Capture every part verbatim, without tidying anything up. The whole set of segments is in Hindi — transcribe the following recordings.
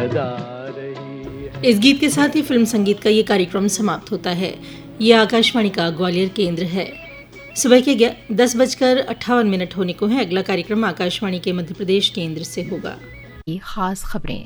इस गीत के साथ ही फिल्म संगीत का ये कार्यक्रम समाप्त होता है। ये आकाशवाणी का ग्वालियर केंद्र है। सुबह के दस बजकर अट्ठावन मिनट होने को है। अगला कार्यक्रम आकाशवाणी के मध्य प्रदेश केंद्र से होगा। ये खास खबरें।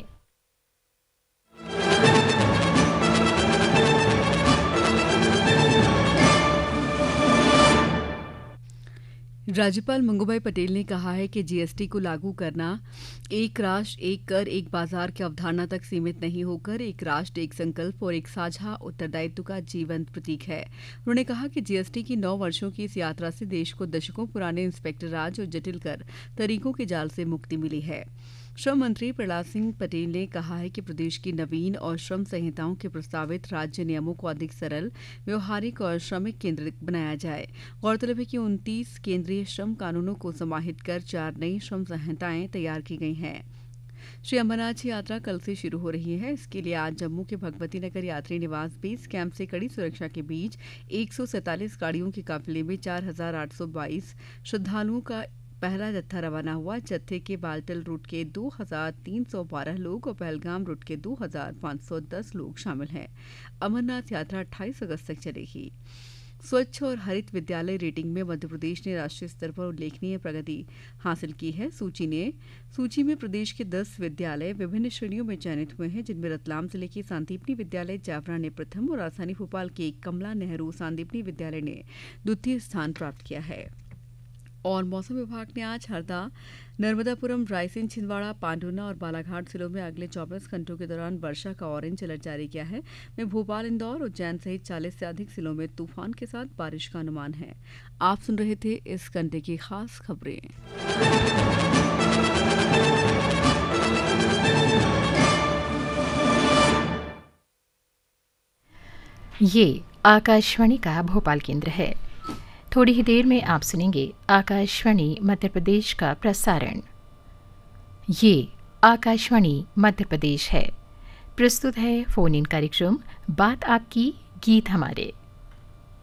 राज्यपाल मंगूभाई पटेल ने कहा है कि जीएसटी को लागू करना एक राष्ट्र एक कर एक बाजार की अवधारणा तक सीमित नहीं होकर एक राष्ट्र एक संकल्प और एक साझा उत्तरदायित्व का जीवंत प्रतीक है। उन्होंने कहा कि जीएसटी की नौ वर्षों की इस यात्रा से देश को दशकों पुराने इंस्पेक्टर राज और जटिल कर तरीकों के जाल से मुक्ति मिली है। श्रम मंत्री प्रहलाद सिंह पटेल ने कहा है कि प्रदेश की नवीन और श्रम संहिताओं के प्रस्तावित राज्य नियमों को अधिक सरल, व्यवहारिक और श्रमिक केंद्रित बनाया जाए। गौरतलब है कि उनतीस केंद्रीय श्रम कानूनों को समाहित कर चार नई श्रम संहिताएं तैयार की गई हैं। श्री अमरनाथ यात्रा कल से शुरू हो रही है। इसके लिए आज जम्मू के भगवती नगर यात्री निवास बेस कैंप से कड़ी सुरक्षा के बीच एक सौ सैंतालीस गाड़ियों के काफिले में चार हजार आठ सौ बाईस श्रद्धालुओं का पहला जत्था रवाना हुआ। जत्थे के बालटल रूट के दो हजार तीन सौ बारह लोग और पहलगाम रूट के दो हजार पाँच सौ दस लोग शामिल हैं। अमरनाथ यात्रा अट्ठाईस अगस्त तक चलेगी। स्वच्छ और हरित विद्यालय रेटिंग में मध्य प्रदेश ने राष्ट्रीय स्तर पर उल्लेखनीय प्रगति हासिल की है। सूची ने सूची में प्रदेश के दस विद्यालय विभिन्न श्रेणियों में चयनित हुए हैं, जिनमें रतलाम जिले के सांदीपनी विद्यालय जावरा ने प्रथम और राजधानी भोपाल के कमला नेहरू सांदीपनी विद्यालय ने द्वितीय स्थान प्राप्त किया है। और मौसम विभाग ने आज हरदा, नर्मदापुरम, रायसेन, छिंदवाड़ा, पांढुना और बालाघाट जिलों में अगले चौबीस घंटों के दौरान वर्षा का ऑरेंज अलर्ट जारी किया है। में भोपाल, इंदौर, उज्जैन सहित चालीस से अधिक जिलों में तूफान के साथ बारिश का अनुमान है। आप सुन रहे थे इस घंटे की खास खबरें। ये आकाशवाणी का भोपाल केंद्र है। थोड़ी ही देर में आप सुनेंगे आकाशवाणी मध्य प्रदेश का प्रसारण। ये आकाशवाणी मध्य प्रदेश है। प्रस्तुत है फोन इन कार्यक्रम बात आपकी, गीत हमारे।